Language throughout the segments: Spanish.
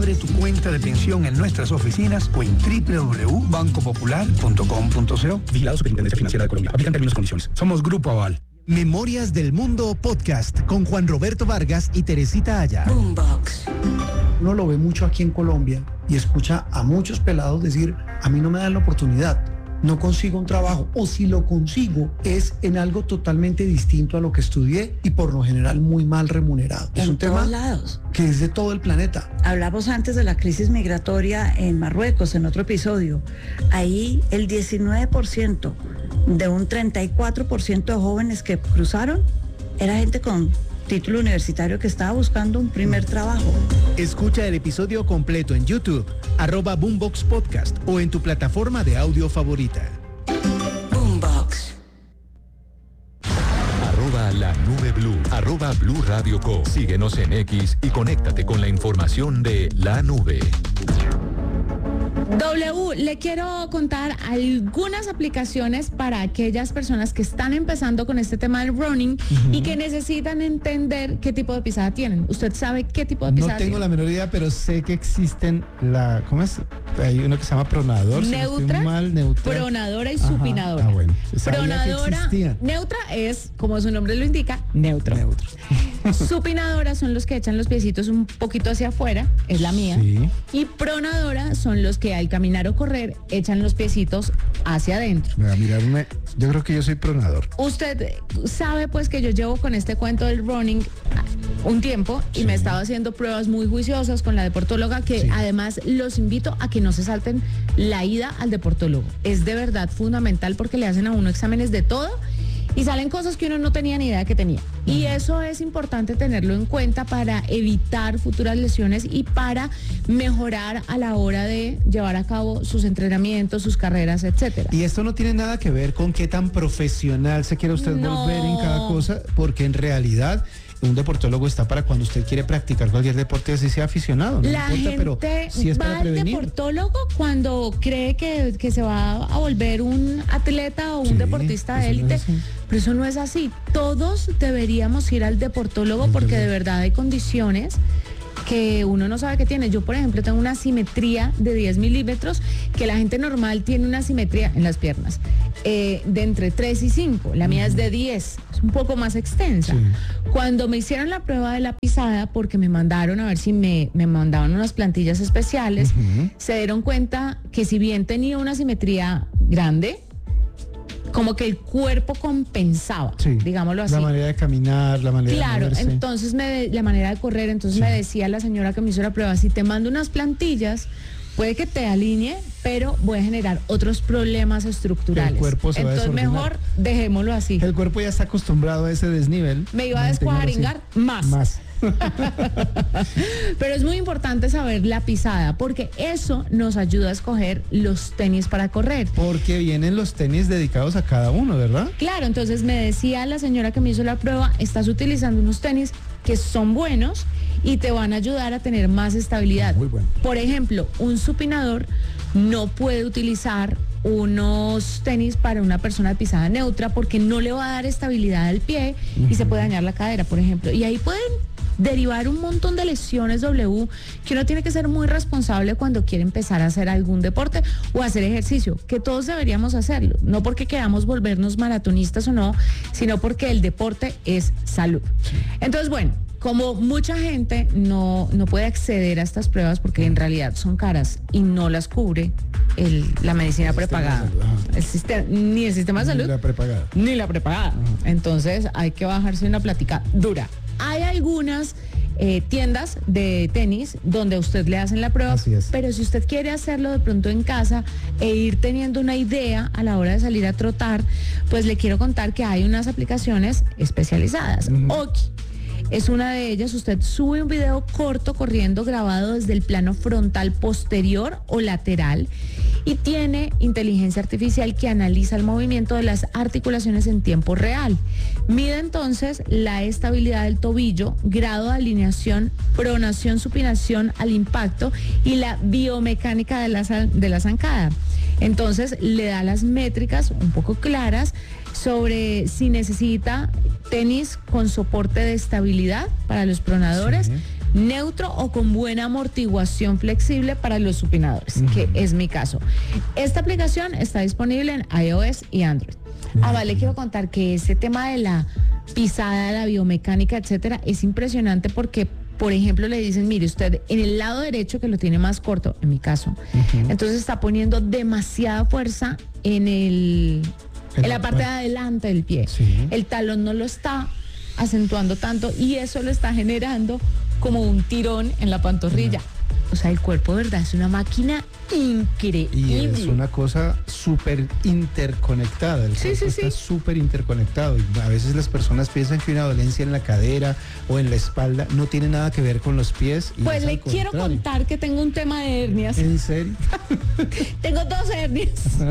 Abre tu cuenta de pensión en nuestras oficinas o en www.bancopopular.com.co. Vigilado Superintendencia Financiera de Colombia. Aplican términos y condiciones. Somos Grupo Aval. Memorias del Mundo Podcast con Juan Roberto Vargas y Teresita Aya. Boombox. Uno lo ve mucho aquí en Colombia y escucha a muchos pelados decir, a mí no me dan la oportunidad, no consigo un trabajo, o si lo consigo es en algo totalmente distinto a lo que estudié y por lo general muy mal remunerado. Es un tema lados. Que es de todo el planeta. Hablamos antes de la crisis migratoria en Marruecos en otro episodio. Ahí el 19% de un 34% de jóvenes que cruzaron era gente con título universitario que estaba buscando un primer trabajo. Escucha el episodio completo en YouTube, @Boombox Podcast o en tu plataforma de audio favorita. Boombox. @La Nube Blue, @Blue Radio Co. Síguenos en X y conéctate con la información de La Nube. W, le quiero contar algunas aplicaciones para aquellas personas que están empezando con este tema del running y que necesitan entender qué tipo de pisada tienen. ¿Usted sabe qué tipo de pisada tiene? No tengo la menor idea, pero sé que existen ¿cómo es? Hay uno que se llama Pronador. Neutra, Neutra. Pronadora y supinadora. Bueno. Pronadora, neutra es, como su nombre lo indica, neutro. Supinadora son los que echan los piecitos un poquito hacia afuera, es la mía. Sí. Y pronadora son los que al caminar o correr echan los piecitos hacia adentro. Mirarme, yo creo que yo soy pronador. Usted sabe pues que yo llevo con este cuento del running un tiempo y me he estado haciendo pruebas muy juiciosas con la deportóloga que además los invito a que no se salten la ida al deportólogo. Es de verdad fundamental porque le hacen a uno exámenes de todo y salen cosas que uno no tenía ni idea que tenía. Y eso es importante tenerlo en cuenta para evitar futuras lesiones y para mejorar a la hora de llevar a cabo sus entrenamientos, sus carreras, etcétera. Y esto no tiene nada que ver con qué tan profesional se quiere usted volver en cada cosa, porque en realidad un deportólogo está para cuando usted quiere practicar cualquier deporte, así sea aficionado. No la importa, gente pero si es para prevenir. Va al deportólogo cuando cree que se va a volver un atleta o un deportista de élite, pero eso no es así. Todos deberíamos ir al deportólogo porque de verdad hay condiciones que uno no sabe que tiene. Yo, por ejemplo, tengo una simetría de 10 milímetros que la gente normal tiene una simetría en las piernas de entre 3 y 5. La mía es de 10, es un poco más extensa. Cuando me hicieron la prueba de la pisada, porque me mandaron a ver si me mandaban unas plantillas especiales, se dieron cuenta que si bien tenía una simetría grande, como que el cuerpo compensaba, digámoslo así. La manera de caminar, la manera de moverse. Entonces la manera de correr, entonces me decía la señora que me hizo la prueba, si te mando unas plantillas, puede que te alinee, pero voy a generar otros problemas estructurales. El cuerpo se va a desordenar. Mejor dejémoslo así. El cuerpo ya está acostumbrado a ese desnivel. Me iba a descuadringar más. Pero es muy importante saber la pisada porque eso nos ayuda a escoger los tenis para correr. Porque vienen los tenis dedicados a cada uno, ¿verdad? Claro, entonces me decía la señora que me hizo la prueba, estás utilizando unos tenis que son buenos y te van a ayudar a tener más estabilidad. Muy bueno. Por ejemplo, un supinador no puede utilizar unos tenis para una persona de pisada neutra porque no le va a dar estabilidad al pie y se puede dañar la cadera, por ejemplo. Y ahí pueden derivar un montón de lesiones, W, que uno tiene que ser muy responsable cuando quiere empezar a hacer algún deporte o hacer ejercicio, que todos deberíamos hacerlo, no porque queramos volvernos maratonistas o no, sino porque el deporte es salud. Entonces, bueno, como mucha gente no puede acceder a estas pruebas porque en realidad son caras y no las cubre la medicina prepagada, ni el sistema de salud, ni la prepagada. Entonces hay que bajarse una plática dura. Hay algunas tiendas de tenis donde a usted le hacen la prueba, pero si usted quiere hacerlo de pronto en casa e ir teniendo una idea a la hora de salir a trotar, pues le quiero contar que hay unas aplicaciones especializadas. Oki es una de ellas. Usted sube un video corto corriendo grabado desde el plano frontal posterior o lateral y tiene inteligencia artificial que analiza el movimiento de las articulaciones en tiempo real. Mide entonces la estabilidad del tobillo, grado de alineación, pronación, supinación al impacto y la biomecánica de la zancada. Entonces le da las métricas un poco claras sobre si necesita tenis con soporte de estabilidad para los pronadores, neutro o con buena amortiguación flexible para los supinadores, que es mi caso. Esta aplicación está disponible en iOS y Android. Además, le quiero contar que este tema de la pisada, la biomecánica, etcétera, es impresionante porque, por ejemplo, le dicen, mire, usted en el lado derecho, que lo tiene más corto, en mi caso, entonces está poniendo demasiada fuerza en la parte de adelante del pie. Sí. El talón no lo está acentuando tanto y eso lo está generando como un tirón en la pantorrilla. O sea, el cuerpo, ¿verdad? Es una máquina increíble. Y es una cosa súper interconectada. El cuerpo está súper interconectado. Y a veces las personas piensan que una dolencia en la cadera o en la espalda no tiene nada que ver con los pies. Pues le quiero contar que tengo un tema de hernias. ¿En serio? Tengo 2 hernias.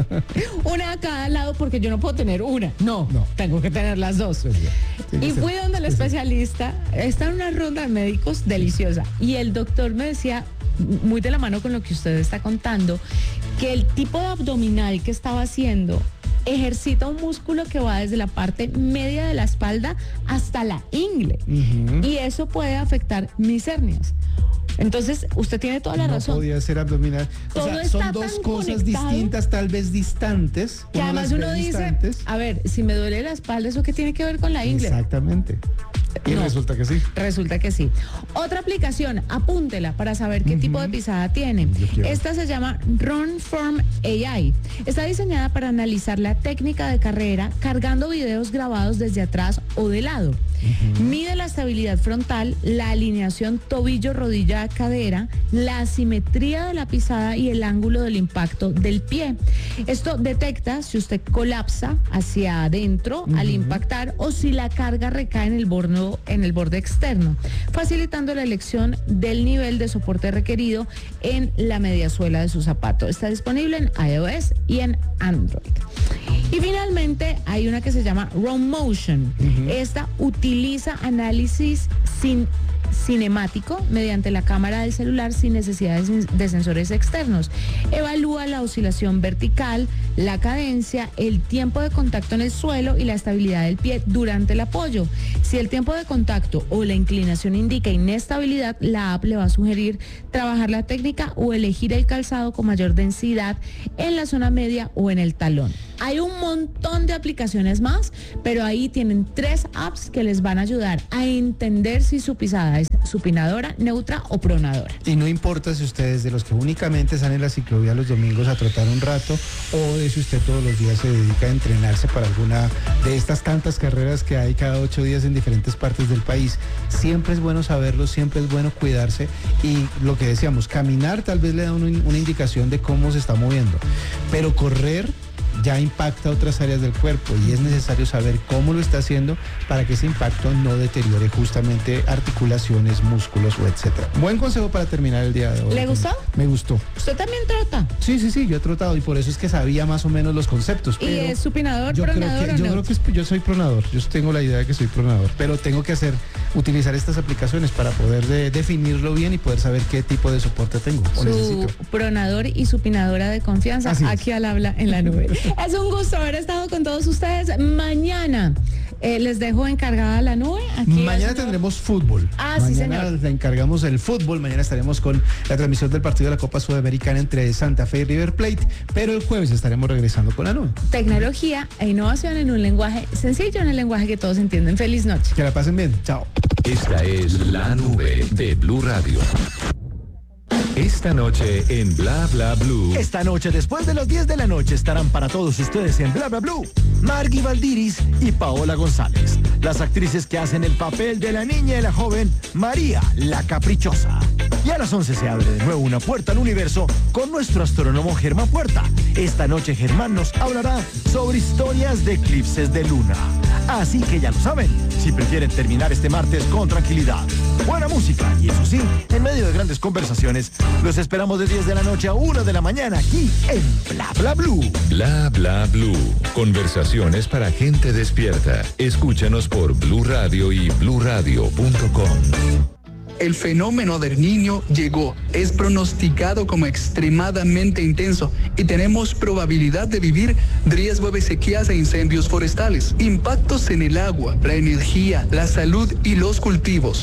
Una a cada lado porque yo no puedo tener una. No. Tengo que tener las 2. Y fui donde el especialista. Está en una ronda de médicos deliciosa. Y el doctor me decía, muy de la mano con lo que usted está contando, que el tipo de abdominal que estaba haciendo ejercita un músculo que va desde la parte media de la espalda hasta la ingle. Y eso puede afectar mis hernias. Entonces, usted tiene toda la razón. No podía ser abdominal. Todo o sea, está son dos tan cosas conectado, distintas, tal vez distantes. Que además uno dice, a ver, si me duele la espalda, ¿eso qué tiene que ver con la ingle? Exactamente. Y No. resulta que sí. Resulta que sí. Otra aplicación, apúntela para saber qué tipo de pisada tiene. Esta se llama Runform AI. Está diseñada para analizar la técnica de carrera cargando videos grabados desde atrás o de lado. Mide la estabilidad frontal, la alineación tobillo-rodilla-cadera, la asimetría de la pisada y el ángulo del impacto del pie. Esto detecta si usted colapsa hacia adentro al impactar o si la carga recae en el borde externo, facilitando la elección del nivel de soporte requerido en la mediasuela de su zapato. Está disponible en iOS y en Android. Y finalmente hay una que se llama Round Motion. Esta utiliza análisis cinemático mediante la cámara del celular sin necesidad de sensores externos. Evalúa la oscilación vertical, la cadencia, el tiempo de contacto en el suelo y la estabilidad del pie durante el apoyo. Si el tiempo de contacto o la inclinación indica inestabilidad, la app le va a sugerir trabajar la técnica o elegir el calzado con mayor densidad en la zona media o en el talón. Hay un montón de aplicaciones más, pero ahí tienen 3 apps que les van a ayudar a entender si su pisada es supinadora, neutra o pronadora. Y no importa si ustedes de los que únicamente salen a la ciclovía los domingos a trotar un rato o de si usted todos los días se dedica a entrenarse para alguna de estas tantas carreras que hay cada 8 días en diferentes partes del país. Siempre es bueno saberlo, siempre es bueno cuidarse y lo que decíamos, caminar tal vez le da una indicación de cómo se está moviendo, pero correr ya impacta otras áreas del cuerpo y es necesario saber cómo lo está haciendo para que ese impacto no deteriore justamente articulaciones, músculos o etcétera. Buen consejo para terminar el día de hoy. ¿Le gustó? Me gustó. ¿Usted también trota? Sí, yo he trotado y por eso es que sabía más o menos los conceptos. ¿Y es supinador, yo pronador creo o yo neutro? creo que yo soy pronador. Yo tengo la idea de que soy pronador, pero tengo que utilizar estas aplicaciones para poder definirlo bien y poder saber qué tipo de soporte tengo o Su necesito. pronador y supinadora de confianza, Así es. aquí al habla en la nube. Es un gusto haber estado con todos ustedes. Mañana les dejo encargada la nube. Aquí Mañana tendremos fútbol. Sí, Mañana señor. le encargamos el fútbol. Mañana estaremos con la transmisión del partido de la Copa Sudamericana entre Santa Fe y River Plate. Pero el jueves estaremos regresando con la nube. Tecnología e innovación en un lenguaje sencillo, en el lenguaje que todos entienden. Feliz noche. Que la pasen bien. Chao. Esta es la nube de Blue Radio. Esta noche en Bla Bla Blue. Esta noche, después de las 10 de la noche, estarán para todos ustedes en Bla Bla Blue Margui Valdiris y Paola González, las actrices que hacen el papel de la niña y la joven María, la caprichosa. Y a las 11 se abre de nuevo una puerta al universo con nuestro astrónomo Germán Puerta. Esta noche Germán nos hablará sobre historias de eclipses de luna. Así que ya lo saben, si prefieren terminar este martes con tranquilidad, buena música y eso sí, en medio de grandes conversaciones, los esperamos de 10 de la noche a 1 de la mañana aquí en Bla Bla Blue. Bla Bla Blue. Conversaciones para gente despierta. Escúchanos por Blue Radio y bluradio.com. El fenómeno del Niño llegó, es pronosticado como extremadamente intenso y tenemos probabilidad de vivir riesgo de sequías e incendios forestales, impactos en el agua, la energía, la salud y los cultivos.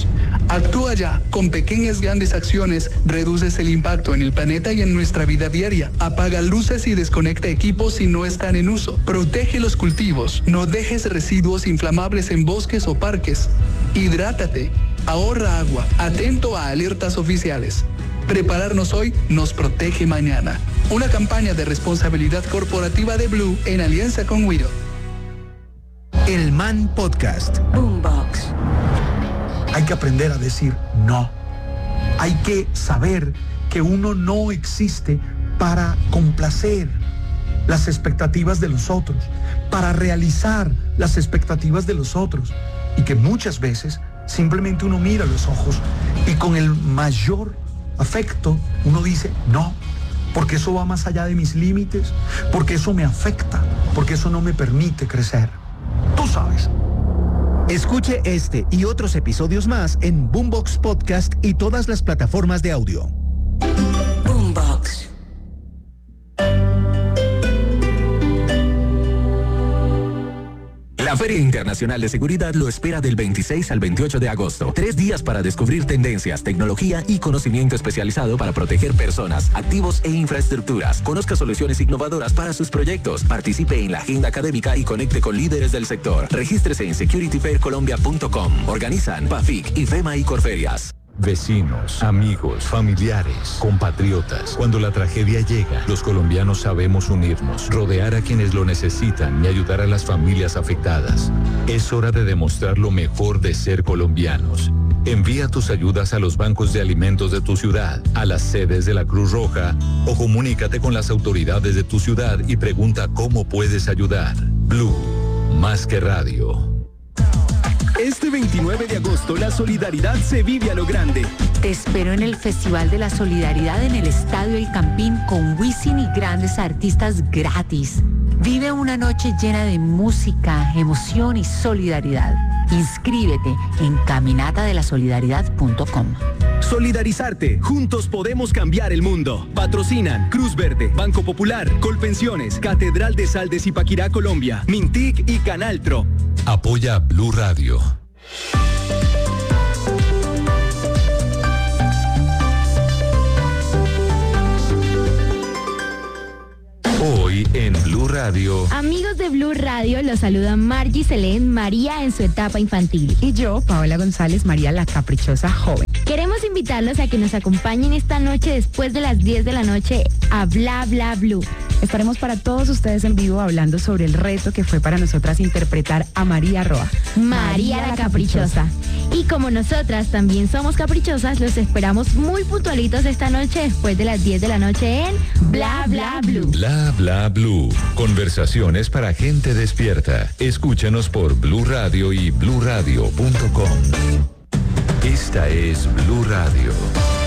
Actúa ya. Con pequeñas grandes acciones reduces el impacto en el planeta y en nuestra vida diaria. Apaga luces y desconecta equipos si no están en uso. Protege los cultivos. No dejes residuos inflamables en bosques o parques. Hidrátate. Ahorra agua. Atento a alertas oficiales. Prepararnos hoy nos protege mañana. Una campaña de responsabilidad corporativa de Blue en alianza con Wido. El Man Podcast. Boombox. Hay que aprender a decir no. Hay que saber que uno no existe para complacer las expectativas de los otros, para realizar las expectativas de los otros, y que muchas veces simplemente uno mira a los ojos y con el mayor afecto uno dice no, porque eso va más allá de mis límites, porque eso me afecta, porque eso no me permite crecer. Tú sabes. Escuche este y otros episodios más en Boombox Podcast y todas las plataformas de audio. Boombox. La Feria Internacional de Seguridad lo espera del 26 al 28 de agosto. 3 días para descubrir tendencias, tecnología y conocimiento especializado para proteger personas, activos e infraestructuras. Conozca soluciones innovadoras para sus proyectos. Participe en la agenda académica y conecte con líderes del sector. Regístrese en securityfaircolombia.com. Organizan PAFIC, IFEMA y Corferias. Vecinos, amigos, familiares, compatriotas. Cuando la tragedia llega, los colombianos sabemos unirnos, rodear a quienes lo necesitan y ayudar a las familias afectadas. Es hora de demostrar lo mejor de ser colombianos. Envía tus ayudas a los bancos de alimentos de tu ciudad, a las sedes de la Cruz Roja o comunícate con las autoridades de tu ciudad y pregunta cómo puedes ayudar. Blue, más que radio. Este 29 de agosto la solidaridad se vive a lo grande. Te espero en el Festival de la Solidaridad en el Estadio El Campín con Wisin y grandes artistas gratis. Vive una noche llena de música, emoción y solidaridad. Inscríbete en caminatadelasolidaridad.com. Solidarizarte. Juntos podemos cambiar el mundo. Patrocinan Cruz Verde, Banco Popular, Colpensiones, Catedral de Sal de Zipaquirá, Colombia, Mintic y Canaltro. Apoya Blue Radio. Hoy en Blue Radio. Amigos de Blue Radio, los saluda Margie Selén, María en su etapa infantil. Y yo, Paola González, María la caprichosa joven. Queremos invitarlos a que nos acompañen esta noche después de las 10 de la noche a Bla Bla Blue. Estaremos para todos ustedes en vivo hablando sobre el reto que fue para nosotras interpretar a María Roa. María la caprichosa. Y como nosotras también somos caprichosas, los esperamos muy puntualitos esta noche después de las 10 de la noche en Bla Bla Blue. Bla Bla Blue. Conversaciones para gente despierta. Escúchanos por Blue Radio y bluradio.com. Esta es Blue Radio.